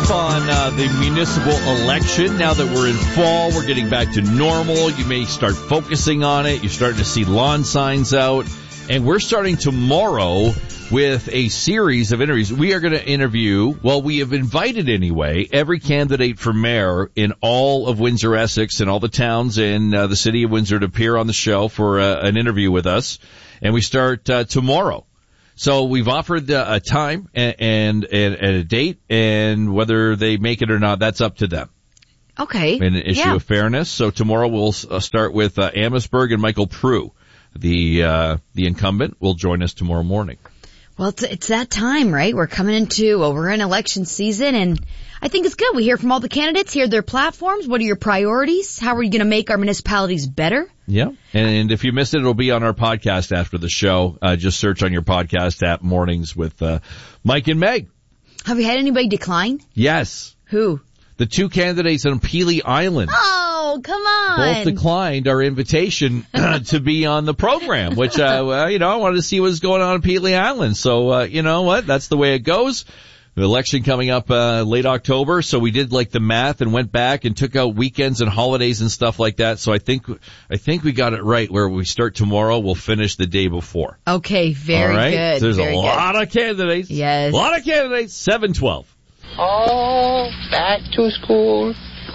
up on the municipal election. Now that we're in fall, we're getting back to normal. You may start focusing on it. You're starting to see lawn signs out. And we're starting tomorrow with a series of interviews. We are going to interview, well, we have invited anyway, every candidate for mayor in all of Windsor-Essex and all the towns in the city of Windsor to appear on the show for an interview with us. And we start tomorrow. So we've offered a time and a date, and whether they make it or not, that's up to them. Okay. An issue of fairness. So tomorrow we'll start with Amherstburg and Michael Prue. The incumbent will join us tomorrow morning. Well, it's that time, right? We're we're in election season, and I think it's good. We hear from all the candidates, hear their platforms. What are your priorities? How are you going to make our municipalities better? Yeah. And if you missed it, it'll be on our podcast after the show. Just search on your podcast app, Mornings with Mike and Meg. Have you had anybody decline? Yes. Who? The two candidates on Pelee Island. Oh, come on. Both declined our invitation to be on the program, which, I wanted to see what was going on in Pelee Island. So, you know what? That's the way it goes. The election coming up late October, so we did like the math and went back and took out weekends and holidays and stuff like that. So I think we got it right. Where we start tomorrow, we'll finish the day before. Okay, very All right? good. So there's very a lot of candidates. Yes. A lot of candidates. 7:12. Oh, back to school,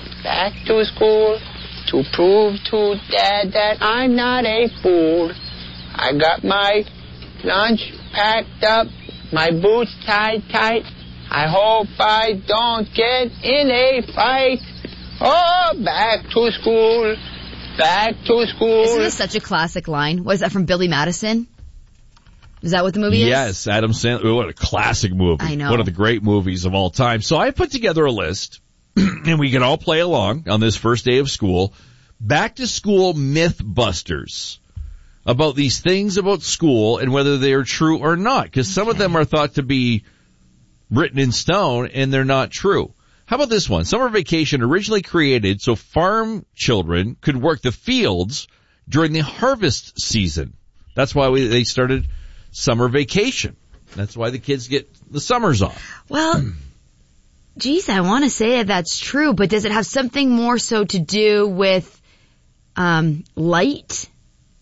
to prove to Dad that I'm not a fool. I got my lunch packed up, my boots tied tight. I hope I don't get in a fight. Oh, back to school. Isn't this such a classic line? What is that, from Billy Madison? Is that what the movie is? Yes, Adam Sandler. What a classic movie. I know. One of the great movies of all time. So I put together a list, and we can all play along on this first day of school. Back to school Mythbusters. About these things about school and whether they are true or not. Because some of them are thought to be written in stone, and they're not true. How about this one? Summer vacation originally created so farm children could work the fields during the harvest season. That's why they started summer vacation. That's why the kids get the summers off. Well, geez, I want to say that's true, but does it have something more so to do with light?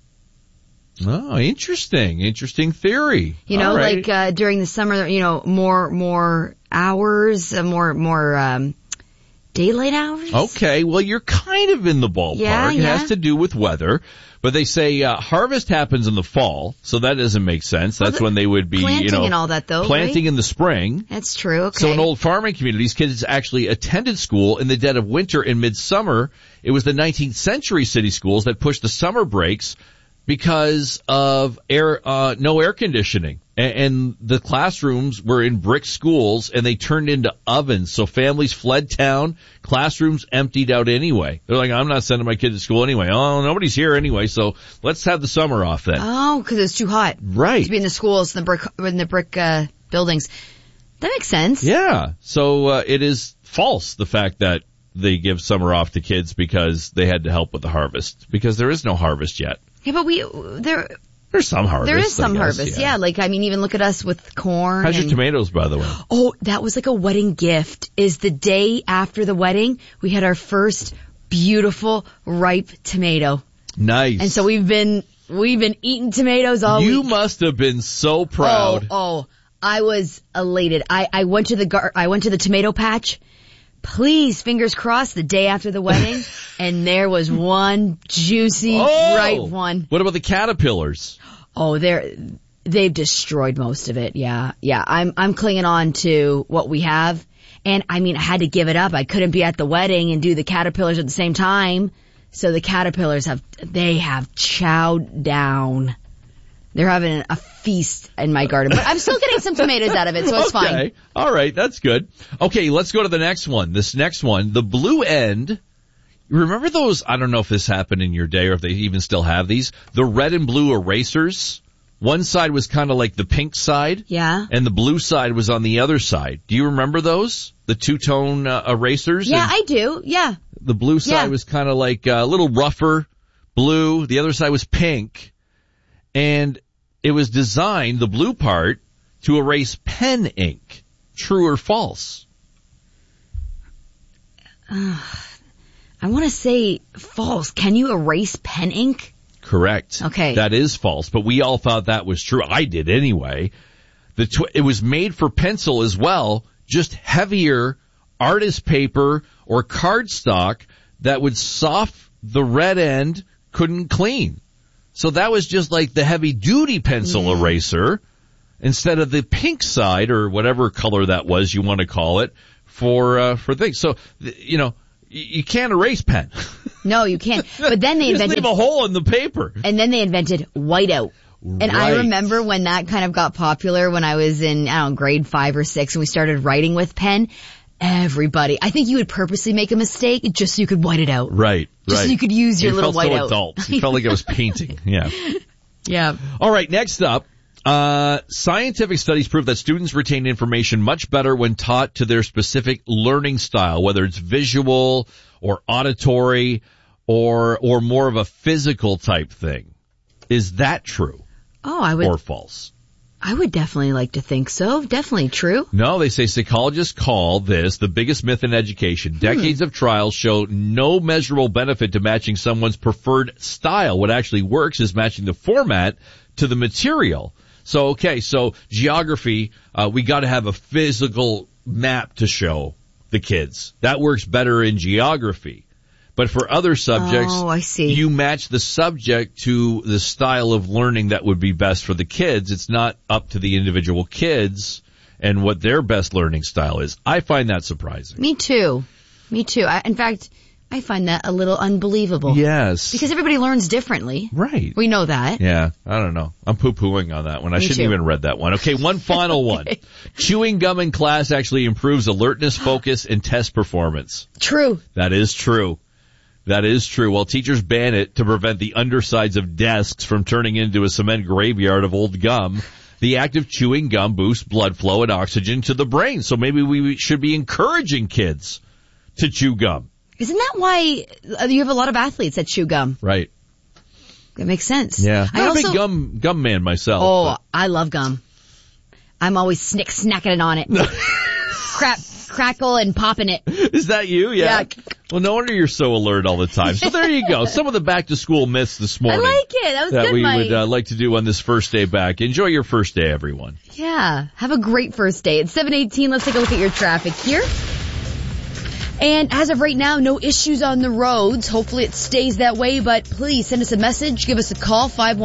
Oh, interesting theory. All right. Like during the summer, more hours, more daylight hours. Okay, well, you're kind of in the ballpark. Yeah. It has to do with weather. But they say harvest happens in the fall, so that doesn't make sense. That's when they would be, planting and all that, though. Planting right? in the spring. That's true. Okay. So in old farming communities, kids actually attended school in the dead of winter and midsummer. It was the 19th century city schools that pushed the summer breaks because of no air conditioning. And the classrooms were in brick schools, and they turned into ovens. So families fled town. Classrooms emptied out anyway. They're like, I'm not sending my kid to school anyway. Oh, nobody's here anyway, so let's have the summer off then. Oh, because it's too hot. Right. To be in the schools, in the brick buildings. That makes sense. Yeah. So it is false, the fact that they give summer off to kids because they had to help with the harvest, because there is no harvest yet. Yeah, but there's some harvest. There is some harvest, yeah. Even look at us with corn. How's your tomatoes, by the way? Oh, that was like a wedding gift. Is the day after the wedding, we had our first beautiful, ripe tomato. Nice. And so we've been eating tomatoes all week. You must have been so proud. Oh, I was elated. I went to the tomato patch. Please, fingers crossed, the day after the wedding, and there was one juicy, ripe one. What about the caterpillars? Oh, they've destroyed most of it. Yeah. I'm clinging on to what we have, and I had to give it up. I couldn't be at the wedding and do the caterpillars at the same time, so the caterpillars have chowed down. They're having a feast in my garden. But I'm still getting some tomatoes out of it, so it's fine. Okay. All right. That's good. Okay. Let's go to the next one. This next one, the blue end. Remember those? I don't know if this happened in your day or if they even still have these. The red and blue erasers. One side was kind of like the pink side. Yeah. And the blue side was on the other side. Do you remember those? The two-tone erasers? Yeah, I do. Yeah. The blue side was kind of like a little rougher blue. The other side was pink. And it was designed, the blue part, to erase pen ink. True or false? I want to say false. Can you erase pen ink? Correct. Okay. That is false, but we all thought that was true. I did anyway. It was made for pencil as well, just heavier artist paper or cardstock that would soft the red end, couldn't clean. So that was just like the heavy duty pencil eraser instead of the pink side or whatever color that was you want to call it for things. So, you know, you can't erase pen. No, you can't. But then they invented... Just leave a hole in the paper. And then they invented whiteout. And Right. I remember when that kind of got popular when I was in, grade 5 or 6 and we started writing with pen. Everybody, I think you would purposely make a mistake just so you could white it out. Right. Just so you could use your little whiteout. whiteout. So adult. You felt like I was painting. Yeah. Yeah. All right, next up. Scientific studies prove that students retain information much better when taught to their specific learning style, whether it's visual or auditory or more of a physical type thing. Is that true? Oh, or false? I would definitely like to think so. Definitely true. No, they say psychologists call this the biggest myth in education. Decades of trials show no measurable benefit to matching someone's preferred style. What actually works is matching the format to the material. So geography, we got to have a physical map to show the kids. That works better in geography. But for other subjects, I see. You match the subject to the style of learning that would be best for the kids. It's not up to the individual kids and what their best learning style is. I find that surprising. Me too. In fact, I find that a little unbelievable. Yes. Because everybody learns differently. Right. We know that. Yeah, I don't know. I'm poo-pooing on that one. I shouldn't even read that one. Okay, one final one. Chewing gum in class actually improves alertness, focus, and test performance. True. That is true. That is true. Well, teachers ban it to prevent the undersides of desks from turning into a cement graveyard of old gum. The act of chewing gum boosts blood flow and oxygen to the brain. So maybe we should be encouraging kids to chew gum. Isn't that why you have a lot of athletes that chew gum? Right. That makes sense. Yeah. I'm a big gum man myself. Oh, but. I love gum. I'm always snacking it on it. Crackle and popping it. Is that you? Yeah. Well, no wonder you're so alert all the time. So there you go. Some of the back to school myths this morning. I like it. That was that good, we Mike. would like to do on this first day back. Enjoy your first day, everyone. Yeah. Have a great first day. It's 7:18. Let's take a look at your traffic here. And as of right now, no issues on the roads. Hopefully it stays that way, but please send us a message. Give us a call,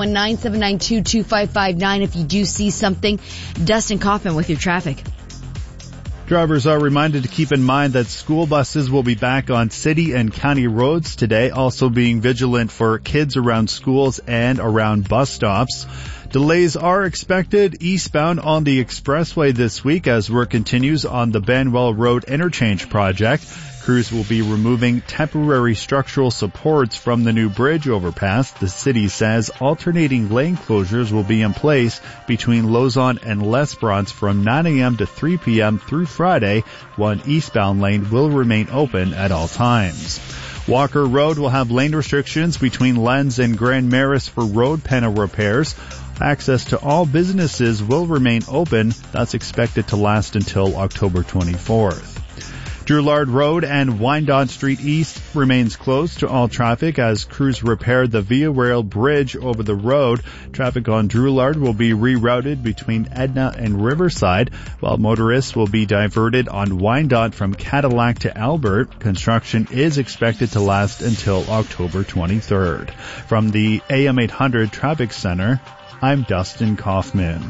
519-792-2559 if you do see something. Dustin Kaufman with your traffic. Drivers are reminded to keep in mind that school buses will be back on city and county roads today, also being vigilant for kids around schools and around bus stops. Delays are expected eastbound on the expressway this week as work continues on the Banwell Road interchange project. Crews will be removing temporary structural supports from the new bridge overpass. The city says alternating lane closures will be in place between Lauson and L'Esperance from 9 a.m. to 3 p.m. through Friday. One eastbound lane will remain open at all times. Walker Road will have lane restrictions between Lens and Grand Maris for road panel repairs. Access to all businesses will remain open. That's expected to last until October 24th. Drouillard Road and Wyandotte Street East remains closed to all traffic as crews repair the Via Rail Bridge over the road. Traffic on Drouillard will be rerouted between Edna and Riverside, while motorists will be diverted on Wyandotte from Cadillac to Albert. Construction is expected to last until October 23rd. From the AM 800 Traffic Center, I'm Dustin Kaufman.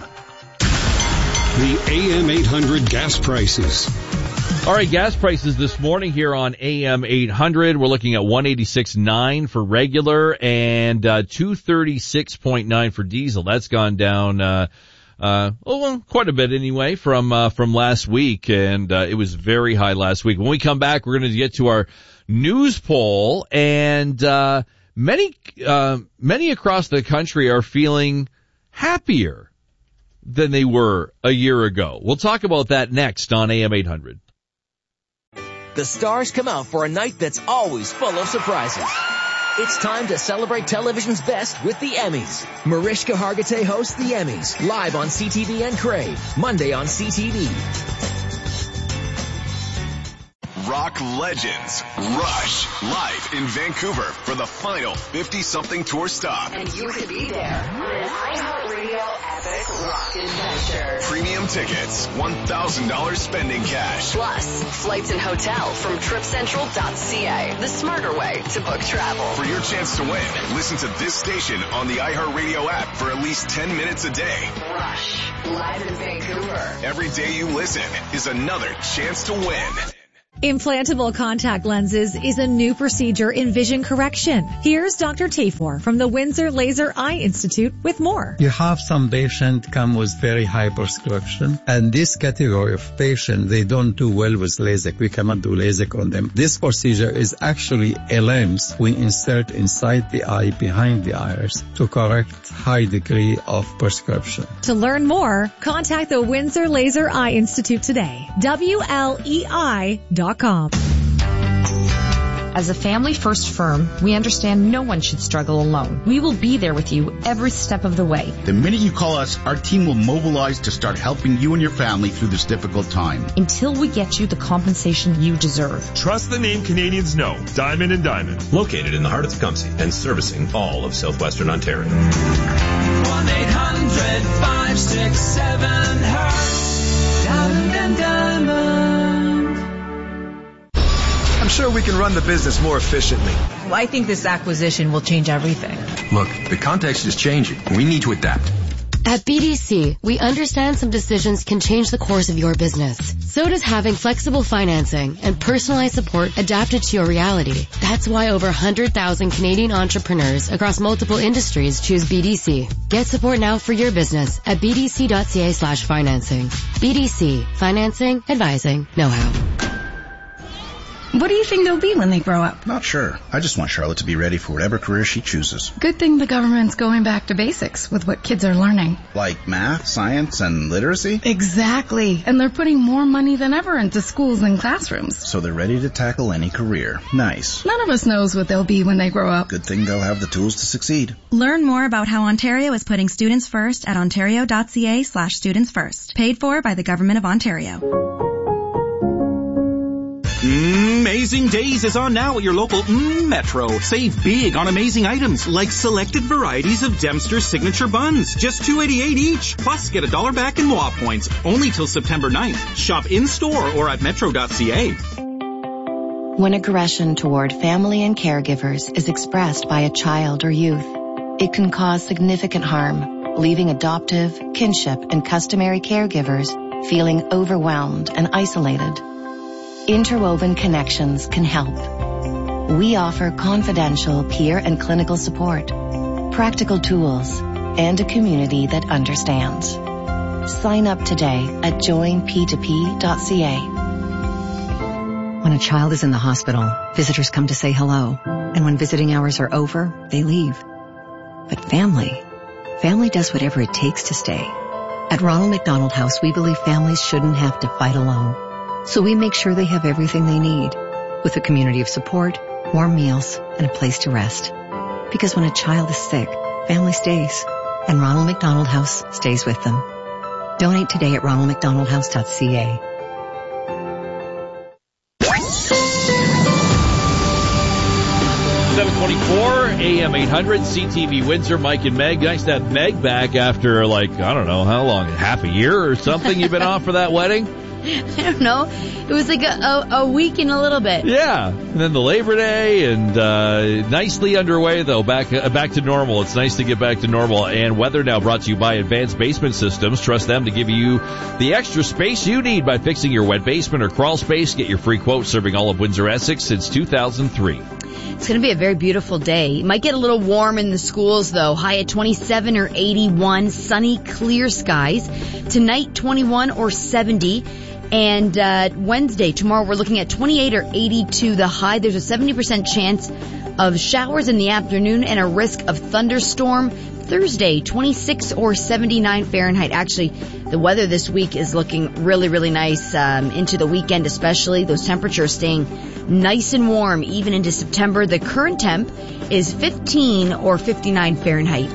The AM 800 gas prices. All right, gas prices this morning here on AM 800. We're looking at 186.9 for regular and 236.9 for diesel. That's gone down quite a bit anyway from last week, and it was very high last week. When we come back, we're going to get to our news poll, and many across the country are feeling happier than they were a year ago. We'll talk about that next on AM 800. The stars come out for a night that's always full of surprises. It's time to celebrate television's best with the Emmys. Mariska Hargitay hosts the Emmys, live on CTV and Crave, Monday on CTV. rock legends, Rush, live in Vancouver for the final 50-something tour stop. And you could be there on an iHeartRadio Epic Rock Adventure. Premium tickets, $1,000 spending cash. Plus, flights and hotel from TripCentral.ca, the smarter way to book travel. For your chance to win, listen to this station on the iHeartRadio app for at least 10 minutes a day. Rush, live in Vancouver. Every day you listen is another chance to win. Implantable contact lenses is a new procedure in vision correction. Here's Dr. Tafor from the Windsor Laser Eye Institute with more. You have some patients come with very high prescription, and this category of patient, they don't do well with LASIK. We cannot do LASIK on them. This procedure is actually a lens we insert inside the eye, behind the iris, to correct high degree of prescription. To learn more, contact the Windsor Laser Eye Institute today. WLEI.com. As a family-first firm, we understand no one should struggle alone. We will be there with you every step of the way. The minute you call us, our team will mobilize to start helping you and your family through this difficult time. Until we get you the compensation you deserve. Trust the name Canadians know, Diamond & Diamond. Located in the heart of Tecumseh and servicing all of southwestern Ontario. 1-800-567-HERTZ. Diamond & Diamond. I'm sure we can run the business more efficiently. Well, I think this acquisition will change everything. Look, the context is changing. We need to adapt. At BDC, we understand some decisions can change the course of your business. So does having flexible financing and personalized support adapted to your reality. That's why over 100,000 Canadian entrepreneurs across multiple industries choose BDC. Get support now for your business at bdc.ca/financing. BDC. Financing, advising, know-how. What do you think they'll be when they grow up? Not sure. I just want Charlotte to be ready for whatever career she chooses. Good thing the government's going back to basics with what kids are learning. Like math, science, and literacy? Exactly. And they're putting more money than ever into schools and classrooms. So they're ready to tackle any career. Nice. None of us knows what they'll be when they grow up. Good thing they'll have the tools to succeed. Learn more about how Ontario is putting students first at ontario.ca/students first. Paid for by the Government of Ontario. Amazing Days is on now at your local Metro. Save big on amazing items like selected varieties of Dempster's signature buns. Just $2.88 each. Plus, get $1 back in MOA points. Only till September 9th. Shop in-store or at metro.ca. When aggression toward family and caregivers is expressed by a child or youth, it can cause significant harm, leaving adoptive, kinship, and customary caregivers feeling overwhelmed and isolated. Interwoven Connections can help. We offer confidential peer and clinical support, practical tools, and a community that understands. Sign up today at joinp2p.ca. When a child is in the hospital, visitors come to say hello. And when visiting hours are over, they leave. But family does whatever it takes to stay. At Ronald McDonald House, we believe families shouldn't have to fight alone. So we make sure they have everything they need, with a community of support, warm meals, and a place to rest. Because when a child is sick, family stays, and Ronald McDonald House stays with them. Donate today at ronaldmcdonaldhouse.ca. AM 800, CTV Windsor, Mike and Meg. Nice to have Meg back after, I don't know, how long, half a year or something you've been off for that wedding? I don't know. It was like a week and a little bit. Yeah. And then the Labor Day, and nicely underway, though, back to normal. It's nice to get back to normal. And weather now brought to you by Advanced Basement Systems. Trust them to give you the extra space you need by fixing your wet basement or crawl space. Get your free quote, serving all of Windsor, Essex since 2003. It's going to be a very beautiful day. It might get a little warm in the schools, though. High at 27 or 81. Sunny, clear skies. Tonight, 21 or 70. And Wednesday, tomorrow, we're looking at 28 or 82 the high. There's a 70% chance of showers in the afternoon and a risk of thunderstorm. Thursday, 26 or 79 Fahrenheit. Actually, the weather this week is looking really, really nice into the weekend especially. Those temperatures staying nice and warm even into September. The current temp is 15 or 59 Fahrenheit.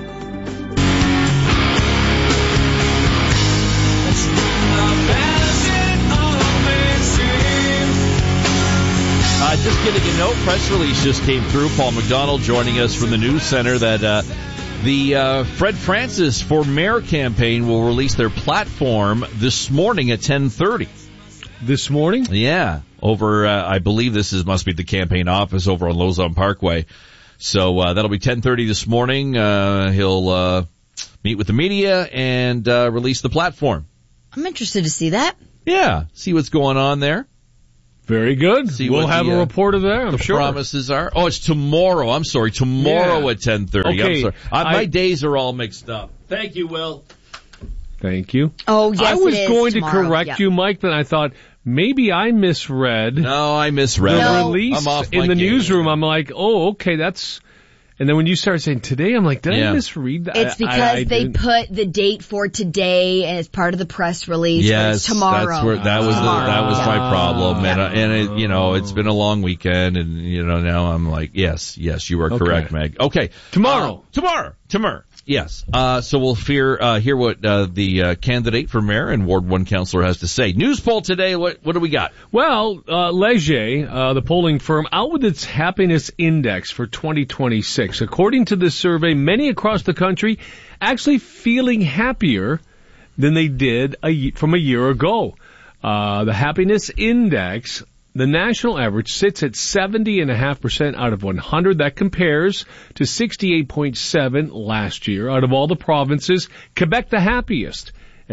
just getting a note. Press release just came through. Paul McDonald joining us from the news center that the Fred Francis for Mayor campaign will release their platform this morning at 10:30. This morning? Yeah. Over, I believe must be the campaign office over on Lozon Parkway. So, that'll be 10:30 this morning. He'll, meet with the media and, release the platform. I'm interested to see that. Yeah. See what's going on there. Very good. We'll have a reporter there, I'm sure. Promises are. Oh, it's tomorrow. I'm sorry. Tomorrow at 10:30. Okay. I'm sorry. My days are all mixed up. Thank you, Will. Thank you. Oh, yes, I was going tomorrow. to correct you, Mike, then I thought maybe I misread. No, I misread. The release I'm off in my the game. newsroom. I'm like, oh, okay, that's... And then when you started saying today, I'm like, did I misread that? It's because they put the date for today and it's part of the press release. Yes, it's tomorrow. That's where, that was my problem. And it's been a long weekend and, now I'm like, yes, you are correct, Meg. Okay. Tomorrow. Tomorrow. Yes. So we'll hear what the candidate for mayor and Ward 1 councillor has to say. News poll today, what do we got? Well, Leger, the polling firm, out with its happiness index for 2026. According to this survey, many across the country actually feeling happier than they did from a year ago. The happiness index, the national average, sits at 70.5% out of 100. That compares to 68.7 last year. Out of all the provinces, Quebec the happiest at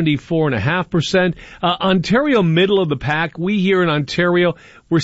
74.5%. Ontario, middle of the pack. We here in Ontario, we're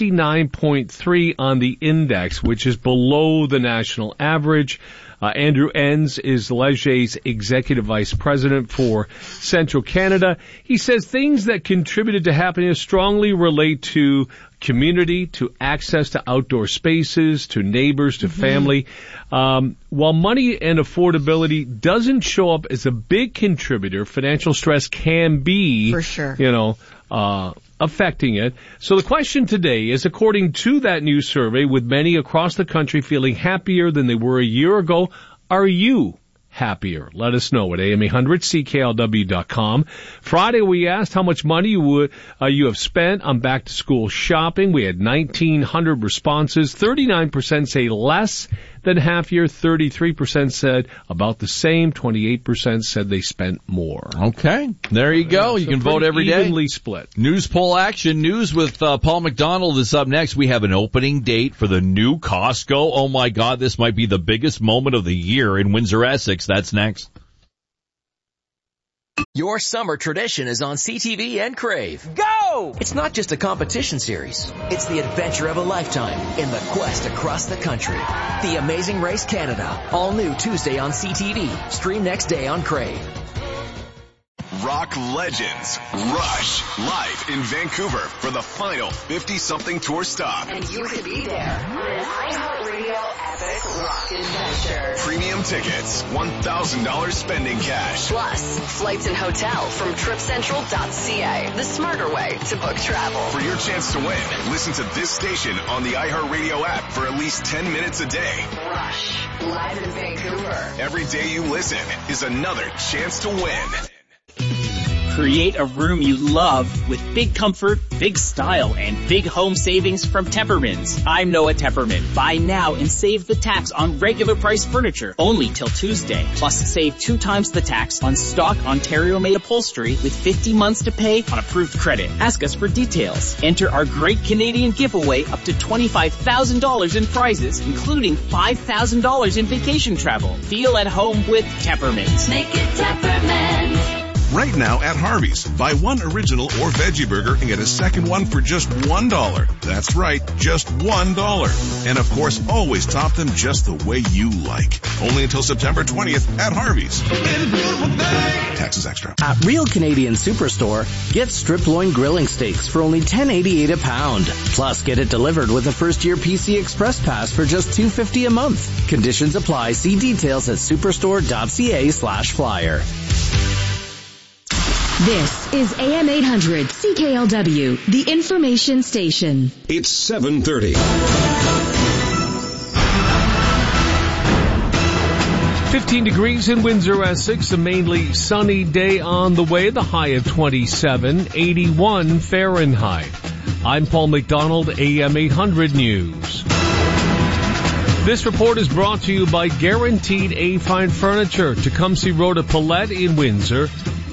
69.3 on the index, which is below the national average. Andrew Enns is Leger's executive vice president for Central Canada. He says things that contributed to happiness strongly relate to community, to access to outdoor spaces, to neighbors, to family. While money and affordability doesn't show up as a big contributor, financial stress can be, for sure, affecting it. So the question today is, according to that new survey, with many across the country feeling happier than they were a year ago, are you happier? Let us know at AM800CKLW.com. Friday we asked how much money you have spent on back to school shopping. We had 1,900 responses. 39% say less than half year. 33% said about the same. 28% said they spent more. Okay. There you go. You can vote every day. Evenly split. News poll action. News with Paul McDonald is up next. We have an opening date for the new Costco. Oh my God, this might be the biggest moment of the year in Windsor, Essex. That's next. Your summer tradition is on CTV and Crave. Go! It's not just a competition series. It's the adventure of a lifetime in the quest across the country. The Amazing Race Canada. All new Tuesday on CTV. Stream next day on Crave. Rock Legends Rush live in Vancouver for the final 50-something tour stop. And you could be there. An iHeartRadio Epic Rock Adventure. Premium tickets, $1,000 spending cash. Plus, flights and hotel from TripCentral.ca. The smarter way to book travel. For your chance to win, listen to this station on the iHeartRadio app for at least 10 minutes a day. Rush, live in Vancouver. Every day you listen is another chance to win. Create a room you love with big comfort, big style, and big home savings from Teppermans. I'm Noah Tepperman. Buy now and save the tax on regular price furniture only till Tuesday. Plus save 2 times the tax on stock Ontario-made upholstery with 50 months to pay on approved credit. Ask us for details. Enter our great Canadian giveaway up to $25,000 in prizes, including $5,000 in vacation travel. Feel at home with Teppermans. Make it Tepperman. Right now at Harvey's, buy one original or veggie burger and get a second one for just $1. That's right, just $1. And of course, always top them just the way you like. Only until September 20th at Harvey's. Taxes extra. At Real Canadian Superstore, get strip loin grilling steaks for only $10.88 a pound. Plus, get it delivered with a first-year PC Express Pass for just $2.50 a month. Conditions apply. See details at superstore.ca/flyer. This is AM 800 CKLW, the information station. It's 7:30. 15 degrees in Windsor, Essex, a mainly sunny day on the way, the high of 27, 81 Fahrenheit. I'm Paul McDonald, AM 800 News. This report is brought to you by Guaranteed A-Fine Furniture, Tecumseh Road at Paulette in Windsor,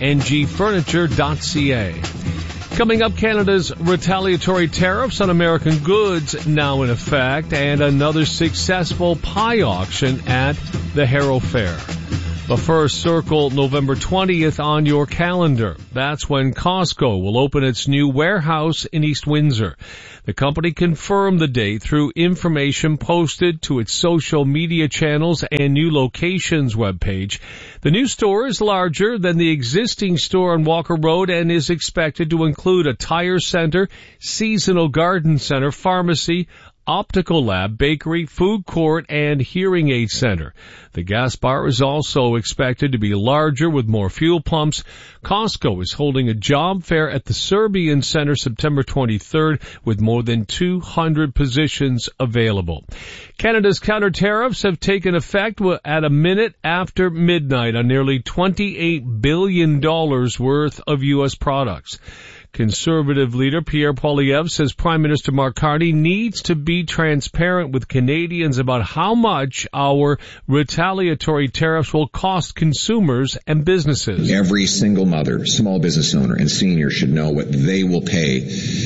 ngfurniture.ca. Coming up, Canada's retaliatory tariffs on American goods now in effect, and another successful pie auction at the Harrow Fair. But first, circle November 20th on your calendar. That's when Costco will open its new warehouse in East Windsor. The company confirmed the date through information posted to its social media channels and new locations webpage. The new store is larger than the existing store on Walker Road and is expected to include a tire center, seasonal garden center, pharmacy, optical lab, bakery, food court, and hearing aid center. The gas bar is also expected to be larger with more fuel pumps. Costco is holding a job fair at the Serbian Center September 23rd with more than 200 positions available. Canada's counter tariffs have taken effect at a minute after midnight on nearly $28 billion worth of U.S. products. Conservative leader Pierre Poilievre says Prime Minister Mark Carney needs to be transparent with Canadians about how much our retaliatory tariffs will cost consumers and businesses. Every single mother, small business owner, and senior should know what they will pay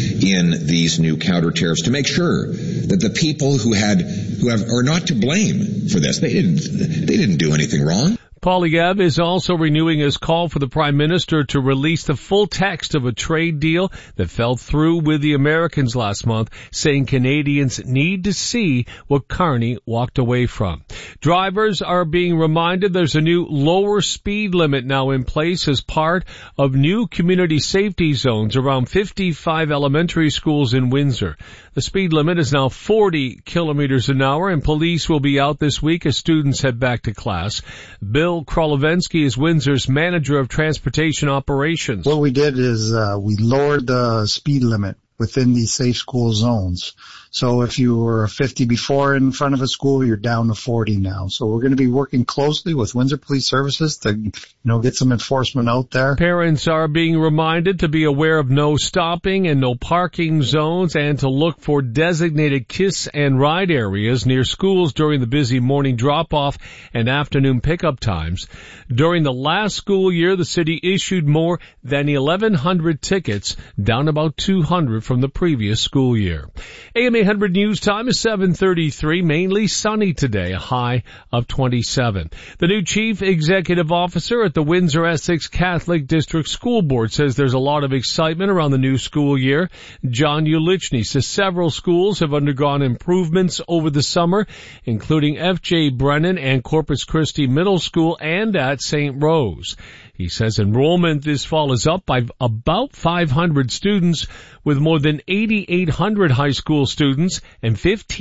in these new counter tariffs to make sure that the people who are not to blame for this. They didn't do anything wrong. Poilievre is also renewing his call for the Prime Minister to release the full text of a trade deal that fell through with the Americans last month, saying Canadians need to see what Carney walked away from. Drivers are being reminded there's a new lower speed limit now in place as part of new community safety zones around 55 elementary schools in Windsor. The speed limit is now 40 kilometers an hour, and police will be out this week as students head back to class. Bill Krolowensky is Windsor's manager of transportation operations. What we did is we lowered the speed limit within these safe school zones. So if you were 50 before in front of a school, you're down to 40 now. So we're going to be working closely with Windsor Police Services to, get some enforcement out there. Parents are being reminded to be aware of no stopping and no parking zones and to look for designated kiss and ride areas near schools during the busy morning drop-off and afternoon pickup times. During the last school year, the city issued more than 1,100 tickets, down about 200 from the previous school year. AM 800 News Time is 7:33, mainly sunny today, a high of 27. The new chief executive officer at the Windsor-Essex Catholic District School Board says there's a lot of excitement around the new school year. John Ulichny says several schools have undergone improvements over the summer, including F.J. Brennan and Corpus Christi Middle School and at St. Rose. He says enrollment this fall is up by about 500 students, with more than 8,800 high school students and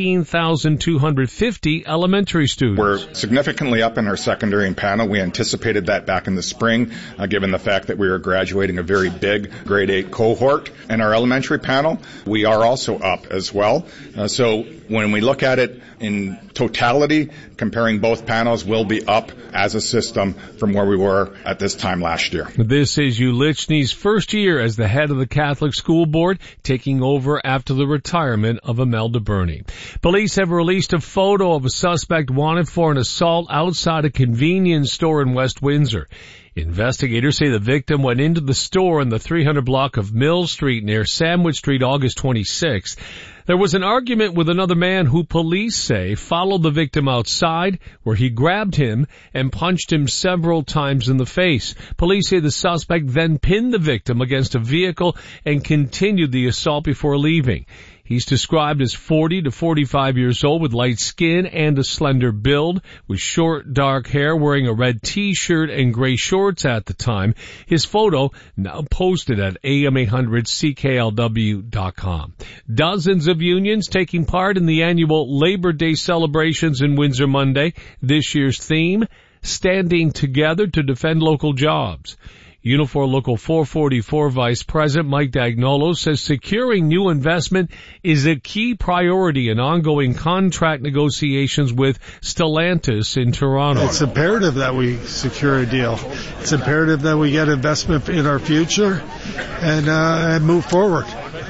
15,250 elementary students. We're significantly up in our secondary and panel. We anticipated that back in the spring, given the fact that we were graduating a very big grade 8 cohort. And our elementary panel, we are also up as well. So when we look at it in totality, comparing both panels, we'll be up as a system from where we were at this time last year. This is Ulichny's first year as the head of the Catholic School Board, taking over after the retirement of Imelda Burney. Police have released a photo of a suspect wanted for an assault outside a convenience store in West Windsor. Investigators say the victim went into the store in the 300 block of Mill Street near Sandwich Street August 26th. There was an argument with another man who police say followed the victim outside, where he grabbed him and punched him several times in the face. Police say the suspect then pinned the victim against a vehicle and continued the assault before leaving. He's described as 40 to 45 years old with light skin and a slender build, with short dark hair, wearing a red t-shirt and gray shorts at the time. His photo now posted at am800cklw.com. Dozens of unions taking part in the annual Labor Day celebrations in Windsor Monday. This year's theme, Standing Together to Defend Local Jobs. Unifor Local 444 Vice President Mike Dagnolo says securing new investment is a key priority in ongoing contract negotiations with Stellantis in Toronto. It's imperative that we secure a deal. It's imperative that we get investment in our future and move forward.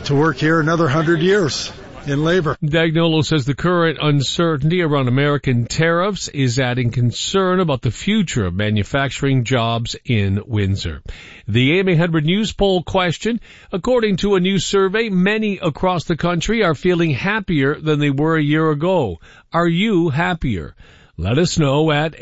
to work here another 100 years in labor. Dagnolo says the current uncertainty around American tariffs is adding concern about the future of manufacturing jobs in Windsor. The AM 800 News poll question: according to a new survey, many across the country are feeling happier than they were a year ago. Are you happier? Let us know at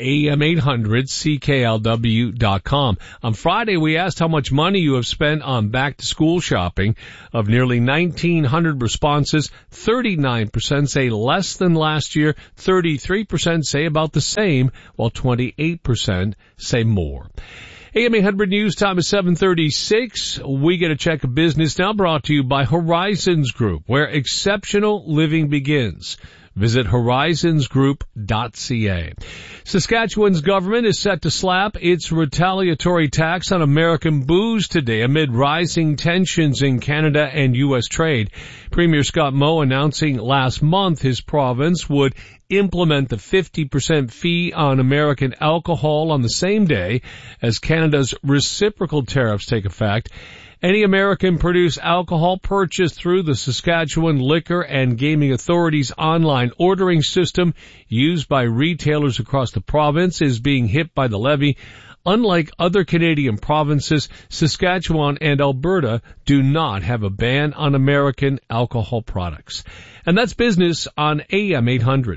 am800CKLW.com. On Friday, we asked how much money you have spent on back-to-school shopping. Of nearly 1,900 responses, 39% say less than last year, 33% say about the same, while 28% say more. AM 800 News time is 7:36. We get a check of business now, brought to you by Horizons Group, where exceptional living begins. Visit horizonsgroup.ca. Saskatchewan's government is set to slap its retaliatory tax on American booze today amid rising tensions in Canada and U.S. trade. Premier Scott Moe announcing last month his province would implement the 50% fee on American alcohol on the same day as Canada's reciprocal tariffs take effect. Any American-produced alcohol purchased through the Saskatchewan Liquor and Gaming Authority's online ordering system used by retailers across the province is being hit by the levy. Unlike other Canadian provinces, Saskatchewan and Alberta do not have a ban on American alcohol products. And that's business on AM 800.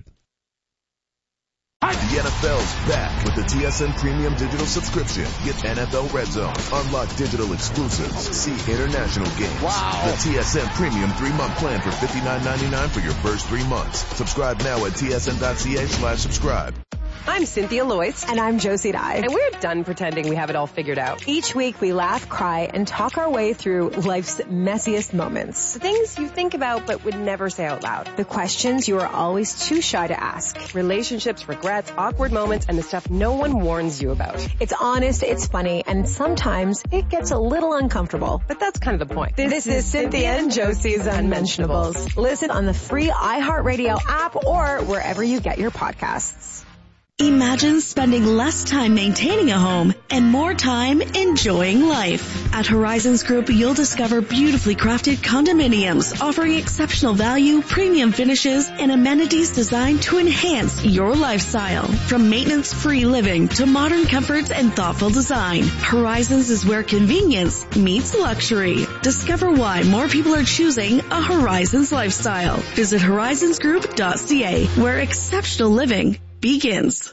The NFL's back with the TSN Premium Digital Subscription. Get NFL Red Zone, unlock digital exclusives, see international games. Wow! The TSN Premium 3-month plan for $59.99 for your first 3 months. Subscribe now at tsn.ca/subscribe. I'm Cynthia Loyce. And I'm Josie Dye. And we're done pretending we have it all figured out. Each week we laugh, cry, and talk our way through life's messiest moments. The things you think about but would never say out loud. The questions you are always too shy to ask. Relationships, regrets, awkward moments, and the stuff no one warns you about. It's honest, it's funny, and sometimes it gets a little uncomfortable. But that's kind of the point. This is Cynthia and Josie's Unmentionables. Listen on the free iHeartRadio app or wherever you get your podcasts. Imagine spending less time maintaining a home and more time enjoying life. At Horizons Group, you'll discover beautifully crafted condominiums offering exceptional value, premium finishes, and amenities designed to enhance your lifestyle. From maintenance-free living to modern comforts and thoughtful design, Horizons is where convenience meets luxury. Discover why more people are choosing a Horizons lifestyle. Visit horizonsgroup.ca, where exceptional living begins.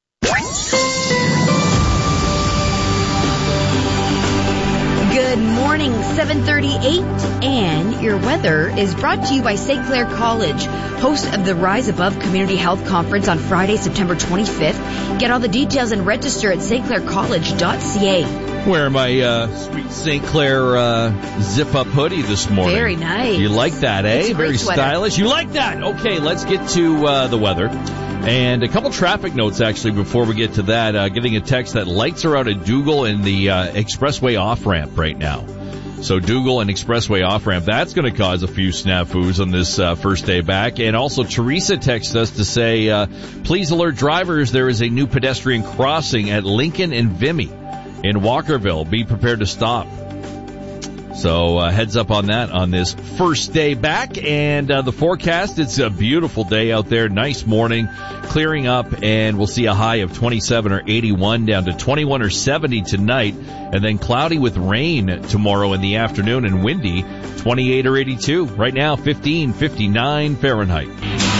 Good morning, 7:38, and your weather is brought to you by St. Clair College, host of the Rise Above Community Health Conference on Friday, September 25th. Get all the details and register at stclaircollege.ca. Wearing my sweet St. Clair zip-up hoodie this morning. Very nice. You like that, eh? It's a great Very sweater. stylish. You like that? Okay, let's get to the weather. And a couple traffic notes, actually, before we get to that. Getting a text that lights are out at Dougal and the Expressway off-ramp right now. So Dougal and Expressway off-ramp, that's going to cause a few snafus on this first day back. And also, Teresa texted us to say, please alert drivers, there is a new pedestrian crossing at Lincoln and Vimy in Walkerville. Be prepared to stop. So heads up on that on this first day back. And the forecast, it's a beautiful day out there. Nice morning, clearing up, and we'll see a high of 27 or 81 down to 21 or 70 tonight. And then cloudy with rain tomorrow in the afternoon and windy, 28 or 82. Right now, 59 Fahrenheit.